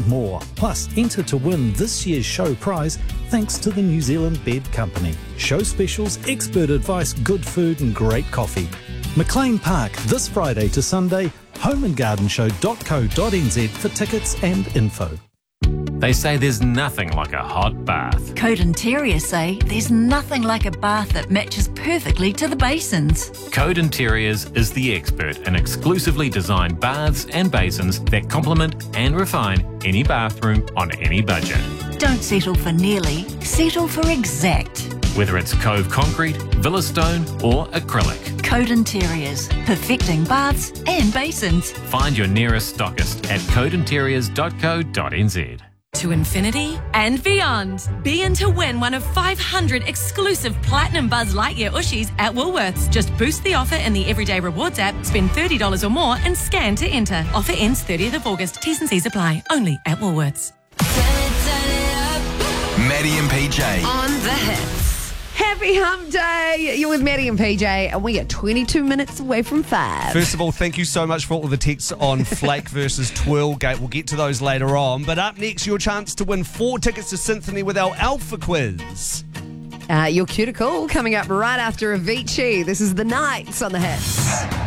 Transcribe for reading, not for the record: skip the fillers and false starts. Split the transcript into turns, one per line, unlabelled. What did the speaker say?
and more. Plus, enter to win this year's show prize thanks to the New Zealand Bed Company. Show specials, expert advice, good food and great coffee. McLean Park this Friday to Sunday, homeandgardenshow.co.nz for tickets and info.
They say there's nothing like a hot bath.
Code Interiors say there's nothing like a bath that matches perfectly to the basins.
Code Interiors is the expert in exclusively designed baths and basins that complement and refine any bathroom on any budget.
Don't settle for nearly, settle for exact.
Whether it's Cove Concrete, Villa Stone or acrylic.
Code Interiors, perfecting baths and basins.
Find your nearest stockist at codeinteriors.co.nz.
To infinity and beyond. Be in to win one of 500 exclusive Platinum Buzz Lightyear Ushies at Woolworths. Just boost the offer in the Everyday Rewards app, spend $30 or more and scan to enter. Offer ends 30th of August. T's and C's apply. Only at Woolworths.
Maddie and PJ.
On the hits.
Happy Hump Day. You're with Maddie and PJ, and we are 22 minutes away from 5.
First of all, thank you so much for all of the texts on Flake versus Twirlgate. We'll get to those later on. But up next, your chance to win 4 tickets to Symphony with our Alpha Quiz.
Your cuticle coming up right after Avicii. This is The Nights on the Hits.